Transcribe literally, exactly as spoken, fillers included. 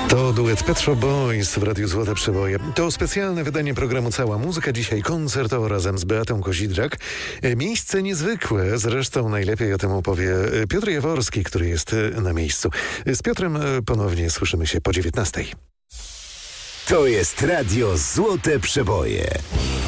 To duet Pet Shop Boys w Radiu Złote Przeboje. To specjalne wydanie programu Cała Muzyka. Dzisiaj koncertowo razem z Beatą Kozidrak. Miejsce niezwykłe. Zresztą najlepiej o tym opowie Piotr Jaworski, który jest na miejscu. Z Piotrem ponownie słyszymy się po dziewiętnastej. To jest Radio Złote Przeboje.